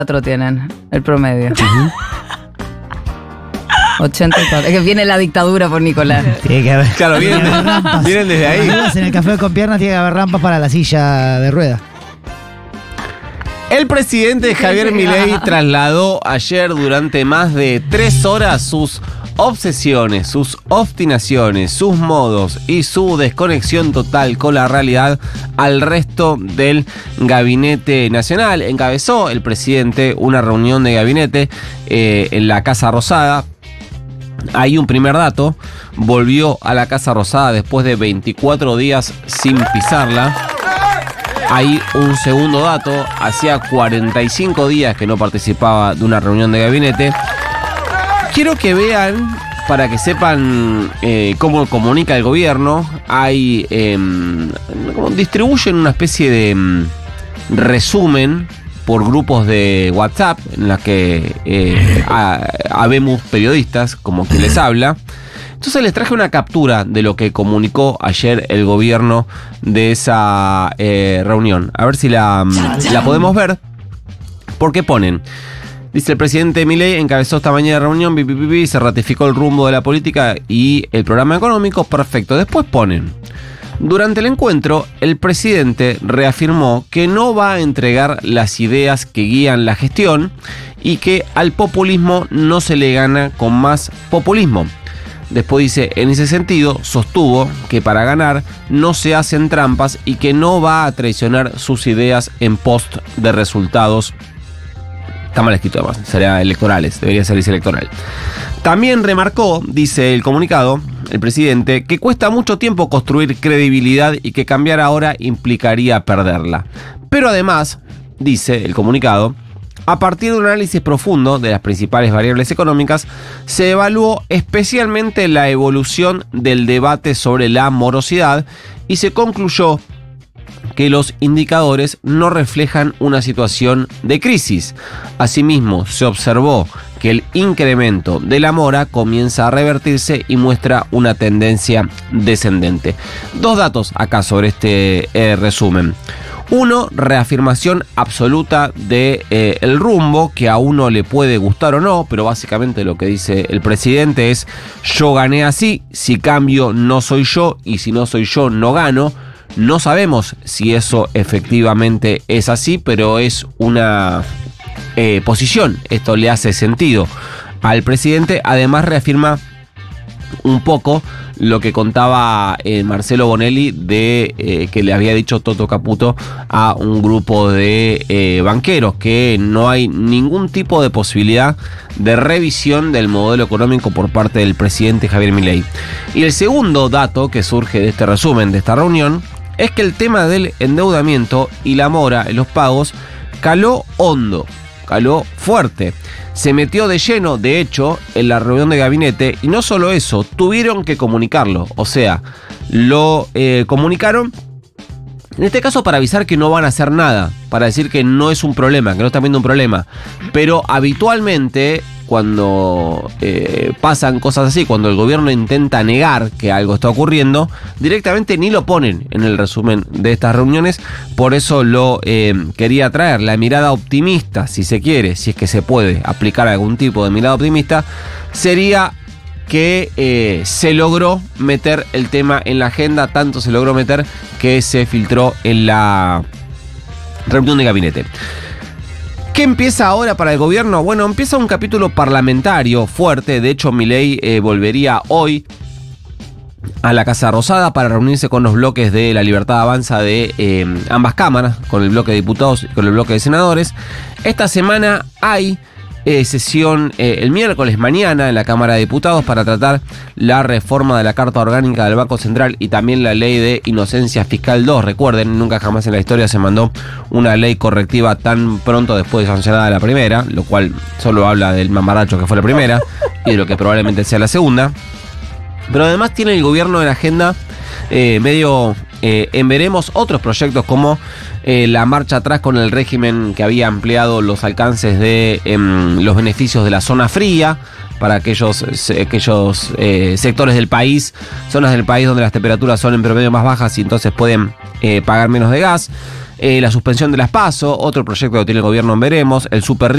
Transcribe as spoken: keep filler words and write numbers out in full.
cuatro tienen el promedio. Uh-huh. ochenta y cuatro. Es que viene la dictadura por Nicolás. Tiene que haber. Claro, vienen, vienen desde ahí. En el café con piernas tiene que haber rampas para la silla de rueda. El presidente Javier Milei trasladó ayer durante más de tres horas sus obsesiones, sus obstinaciones, sus modos y su desconexión total con la realidad al resto del gabinete nacional. Encabezó el presidente una reunión de gabinete eh, en la Casa Rosada. Hay un primer dato: volvió a la Casa Rosada después de veinticuatro días sin pisarla. Hay un segundo dato: hacía cuarenta y cinco días que no participaba de una reunión de gabinete. Quiero que vean, para que sepan eh, cómo comunica el gobierno. Hay eh, distribuyen una especie de um, resumen por grupos de WhatsApp en las que eh, habemos periodistas, como quien les habla. Entonces les traje una captura de lo que comunicó ayer el gobierno de esa eh, reunión. A ver si la, la podemos ver. Porque ponen: dice el presidente Milei encabezó esta mañana de reunión, pi, pi, pi, pi, se ratificó el rumbo de la política y el programa económico. Perfecto. Después ponen: durante el encuentro, el presidente reafirmó que no va a entregar las ideas que guían la gestión y que al populismo no se le gana con más populismo. Después dice: en ese sentido, sostuvo que para ganar no se hacen trampas y que no va a traicionar sus ideas en post de resultados. Está mal escrito además, sería electorales, debería ser electoral. También remarcó, dice el comunicado, el presidente, que cuesta mucho tiempo construir credibilidad y que cambiar ahora implicaría perderla. Pero además, dice el comunicado, a partir de un análisis profundo de las principales variables económicas, se evaluó especialmente la evolución del debate sobre la morosidad y se concluyó que los indicadores no reflejan una situación de crisis. Asimismo, se observó que el incremento de la mora comienza a revertirse y muestra una tendencia descendente. Dos datos acá sobre este eh, resumen. Uno, reafirmación absoluta de eh, el rumbo, que a uno le puede gustar o no, pero básicamente lo que dice el presidente es: yo gané así, si cambio no soy yo y si no soy yo no gano. No sabemos si eso efectivamente es así, pero es una eh, posición. Esto le hace sentido al presidente. Además reafirma un poco lo que contaba eh, Marcelo Bonelli de eh, que le había dicho Toto Caputo a un grupo de eh, banqueros, que no hay ningún tipo de posibilidad de revisión del modelo económico por parte del presidente Javier Milei. Y el segundo dato que surge de este resumen de esta reunión es que el tema del endeudamiento y la mora en los pagos caló hondo, caló fuerte. Se metió de lleno, de hecho, en la reunión de gabinete, y no solo eso, tuvieron que comunicarlo. O sea, lo eh, comunicaron, en este caso para avisar que no van a hacer nada, para decir que no es un problema, que no están viendo un problema. Pero habitualmente, cuando eh, pasan cosas así, cuando el gobierno intenta negar que algo está ocurriendo, directamente ni lo ponen en el resumen de estas reuniones. Por eso lo eh, quería traer. La mirada optimista, si se quiere, si es que se puede aplicar algún tipo de mirada optimista, sería que eh, se logró meter el tema en la agenda. Tanto se logró meter que se filtró en la reunión de gabinete. ¿Qué empieza ahora para el gobierno? Bueno, empieza un capítulo parlamentario fuerte. De hecho, Milei eh, volvería hoy a la Casa Rosada para reunirse con los bloques de La Libertad Avanza de eh, ambas cámaras, con el bloque de diputados y con el bloque de senadores. Esta semana hay eh, sesión eh, el miércoles mañana en la Cámara de Diputados para tratar la reforma de la Carta Orgánica del Banco Central y también la Ley de Inocencia Fiscal dos. Recuerden, nunca jamás en la historia se mandó una ley correctiva tan pronto después de sancionada la primera, lo cual solo habla del mamarracho que fue la primera y de lo que probablemente sea la segunda. Pero además tiene el gobierno en la agenda eh, medio eh, en veremos otros proyectos como eh, la marcha atrás con el régimen que había ampliado los alcances de eh, los beneficios de la zona fría para aquellos, aquellos eh, sectores del país, zonas del país donde las temperaturas son en promedio más bajas y entonces pueden eh, pagar menos de gas. eh, la suspensión de las PASO, otro proyecto que tiene el gobierno en veremos, el super